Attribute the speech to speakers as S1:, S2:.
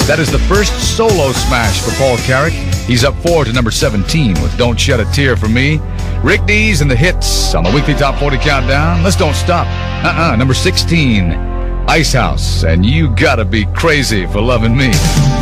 S1: That is the first solo smash for Paul Carrack. He's up 4 to number 17 with Don't Shed a Tear for Me. Rick Dees and the hits on the weekly Top 40 Countdown. Let's Don't Stop. Number 16, Icehouse, and You Gotta Be Crazy for Loving Me.